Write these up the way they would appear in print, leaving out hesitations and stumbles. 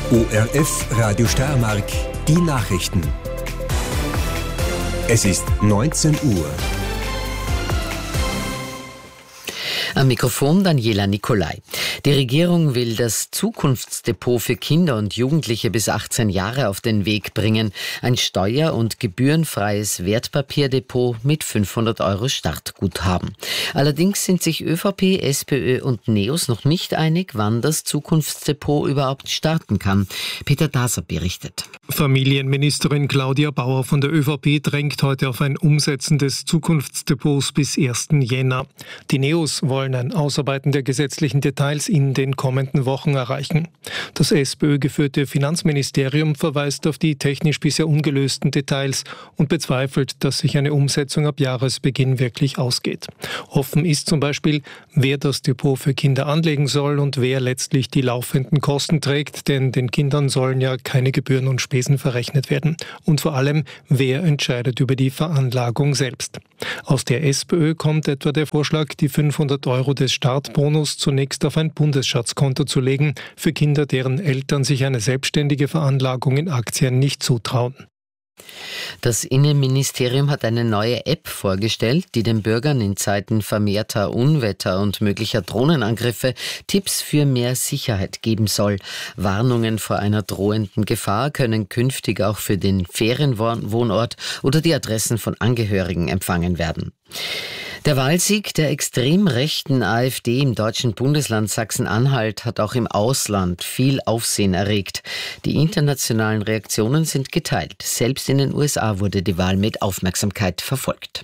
ORF Radio Steiermark, die Nachrichten. Es ist 19 Uhr. Am Mikrofon Daniela Nicolai. Die Regierung will das Zukunftsdepot für Kinder und Jugendliche bis 18 Jahre auf den Weg bringen. Ein steuer- und gebührenfreies Wertpapierdepot mit 500 € Startguthaben. Allerdings sind sich ÖVP, SPÖ und NEOS noch nicht einig, wann das Zukunftsdepot überhaupt starten kann. Peter Daser berichtet. Familienministerin Claudia Bauer von der ÖVP drängt heute auf ein Umsetzen des Zukunftsdepots bis 1. Jänner. Die NEOS wollen ein Ausarbeiten der gesetzlichen Details in den kommenden Wochen erreichen. Das SPÖ-geführte Finanzministerium verweist auf die technisch bisher ungelösten Details und bezweifelt, dass sich eine Umsetzung ab Jahresbeginn wirklich ausgeht. Offen ist zum Beispiel, wer das Depot für Kinder anlegen soll und wer letztlich die laufenden Kosten trägt, denn den Kindern sollen ja keine Gebühren und Spesen verrechnet werden. Und vor allem, wer entscheidet über die Veranlagung selbst. Aus der SPÖ kommt etwa der Vorschlag, die 500 € des Startbonus zunächst auf ein Bundesschatzkonto zu legen, für Kinder, deren Eltern sich eine selbstständige Veranlagung in Aktien nicht zutrauen. Das Innenministerium hat eine neue App vorgestellt, die den Bürgern in Zeiten vermehrter Unwetter und möglicher Drohnenangriffe Tipps für mehr Sicherheit geben soll. Warnungen vor einer drohenden Gefahr können künftig auch für den Ferienwohnort oder die Adressen von Angehörigen empfangen werden. Der Wahlsieg der extrem rechten AfD im deutschen Bundesland Sachsen-Anhalt hat auch im Ausland viel Aufsehen erregt. Die internationalen Reaktionen sind geteilt. Selbst in den USA wurde die Wahl mit Aufmerksamkeit verfolgt.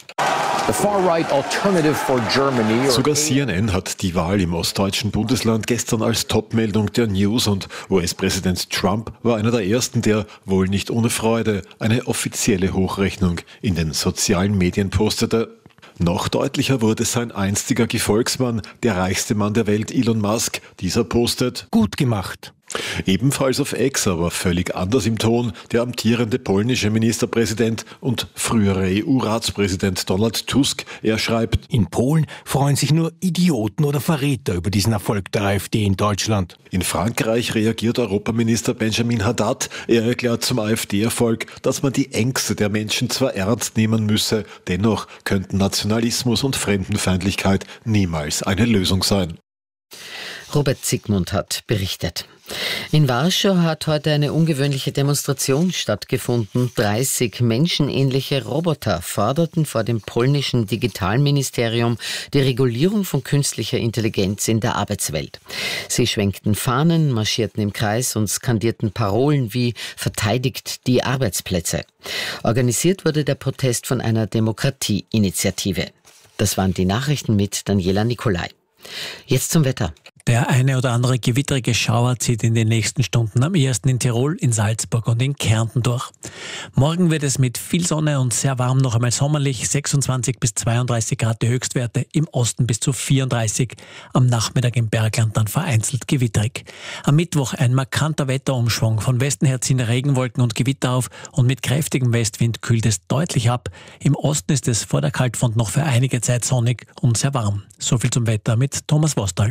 Sogar CNN hat die Wahl im ostdeutschen Bundesland gestern als Topmeldung der News und US-Präsident Trump war einer der ersten, der, wohl nicht ohne Freude, eine offizielle Hochrechnung in den sozialen Medien postete. Noch deutlicher wurde sein einstiger Gefolgsmann, der reichste Mann der Welt, Elon Musk. Dieser postet: Gut gemacht. Ebenfalls auf X, aber völlig anders im Ton, der amtierende polnische Ministerpräsident und frühere EU-Ratspräsident Donald Tusk. Er schreibt: In Polen freuen sich nur Idioten oder Verräter über diesen Erfolg der AfD in Deutschland. In Frankreich reagiert Europaminister Benjamin Haddad. Er erklärt zum AfD-Erfolg, dass man die Ängste der Menschen zwar ernst nehmen müsse, dennoch könnten Nationalismus und Fremdenfeindlichkeit niemals eine Lösung sein. Robert Zygmunt hat berichtet. In Warschau hat heute eine ungewöhnliche Demonstration stattgefunden. 30 menschenähnliche Roboter forderten vor dem polnischen Digitalministerium die Regulierung von künstlicher Intelligenz in der Arbeitswelt. Sie schwenkten Fahnen, marschierten im Kreis und skandierten Parolen wie „Verteidigt die Arbeitsplätze". Organisiert wurde der Protest von einer Demokratieinitiative. Das waren die Nachrichten mit Daniela Nicolai. Jetzt zum Wetter. Der eine oder andere gewitterige Schauer zieht in den nächsten Stunden am ehesten in Tirol, in Salzburg und in Kärnten durch. Morgen wird es mit viel Sonne und sehr warm noch einmal sommerlich, 26 bis 32 Grad die Höchstwerte, im Osten bis zu 34, am Nachmittag im Bergland dann vereinzelt gewitterig. Am Mittwoch ein markanter Wetterumschwung, von Westen her ziehen Regenwolken und Gewitter auf und mit kräftigem Westwind kühlt es deutlich ab. Im Osten ist es vor der Kaltfront noch für einige Zeit sonnig und sehr warm. So viel zum Wetter mit Thomas Wostal.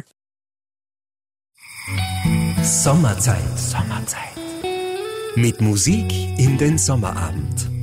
Sommerzeit. Mit Musik in den Sommerabend.